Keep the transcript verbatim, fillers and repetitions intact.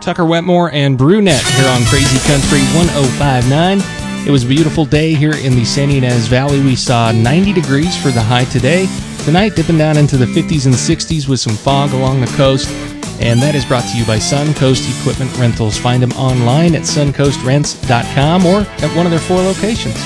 Tucker Wetmore and Brunette here on Crazy Country one oh five point nine. It was a beautiful day here in the San Ynez Valley. We saw ninety degrees for the high today. Tonight, dipping down into the fifties and sixties with some fog along the coast. And that is brought to you by Suncoast Equipment Rentals. Find them online at suncoast rents dot com or at one of their four locations.